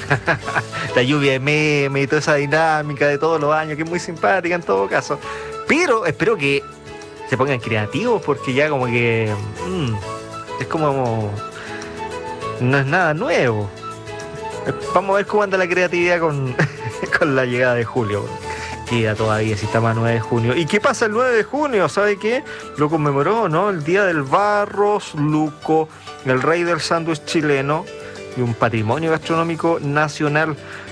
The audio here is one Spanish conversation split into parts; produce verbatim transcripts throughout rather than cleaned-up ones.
La lluvia de memes y toda esa dinámica de todos los años, que es muy simpática en todo caso. Pero espero que se pongan creativos, porque ya como que mmm, es como no es nada nuevo. Vamos a ver cómo anda la creatividad con, con la llegada de julio. Queda todavía, si estamos a nueve de junio. ¿Y qué pasa el nueve de junio? ¿Sabe qué? Lo conmemoró, ¿no? El día del Barros Luco, el rey del sándwich chileno y un patrimonio gastronómico nacional.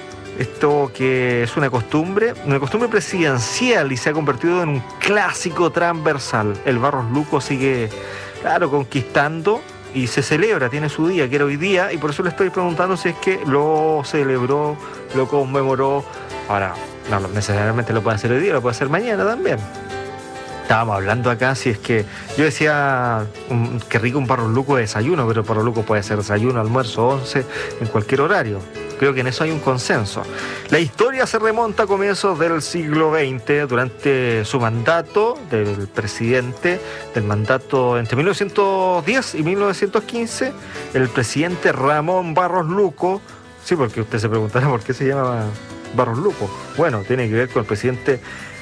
Esto que es una costumbre, una costumbre presidencial, y se ha convertido en un clásico transversal. El Barros Luco sigue, claro, conquistando y se celebra, tiene su día, que era hoy día, y por eso le estoy preguntando si es que lo celebró, lo conmemoró. Ahora, no necesariamente lo puede hacer hoy día, lo puede hacer mañana también. Estábamos hablando acá, si es que yo decía, um, qué rico un Barros Luco de desayuno, pero el Barros Luco puede ser desayuno, almuerzo, once, en cualquier horario. Creo que en eso hay un consenso. La historia se remonta a comienzos del siglo veinte, durante su mandato del presidente, del mandato entre mil novecientos diez y mil novecientos quince, el presidente Ramón Barros Luco. Sí, porque usted se preguntará por qué se llama Barros Luco. Bueno, tiene que ver con el presidente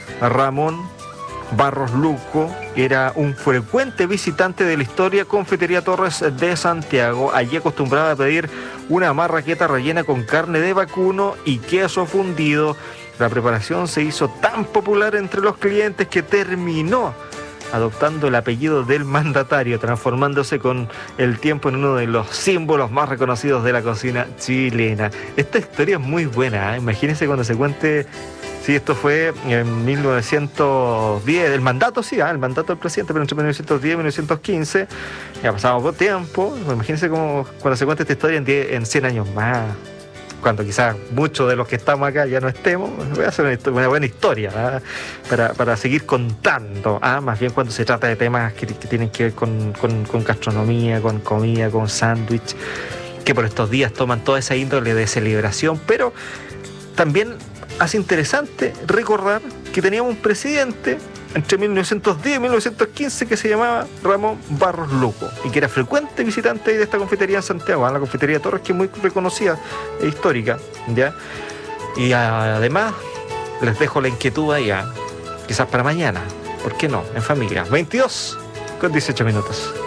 Ramón Barros Luco. Era un frecuente visitante de la historia Confitería Torres de Santiago. Allí acostumbraba a pedir una marraqueta rellena con carne de vacuno y queso fundido. La preparación se hizo tan popular entre los clientes que terminó adoptando el apellido del mandatario, transformándose con el tiempo en uno de los símbolos más reconocidos de la cocina chilena. Esta historia es muy buena, ¿eh? Imagínense cuando se cuente. Sí, esto fue en mil novecientos diez, el mandato, sí, ¿eh? El mandato del presidente, pero entre mil novecientos diez y mil novecientos quince, ya pasamos por tiempo. Imagínense cómo, cuando se cuente esta historia en, diez, en cien años más, cuando quizás muchos de los que estamos acá ya no estemos. Voy a hacer una, una buena historia, ¿eh? para, para seguir contando, ¿eh? Más bien cuando se trata de temas que, que tienen que ver con, con, con gastronomía, con comida, con sándwich, que por estos días toman toda esa índole de celebración, pero también hace interesante recordar que teníamos un presidente entre mil novecientos diez y mil novecientos quince que se llamaba Ramón Barros Luco y que era frecuente visitante de esta confitería en Santiago, ¿eh? La confitería Torres, que es muy reconocida e histórica, ¿ya? Y además les dejo la inquietud ahí, ¿eh? Quizás para mañana, ¿por qué no? En familia. veintidós con dieciocho minutos.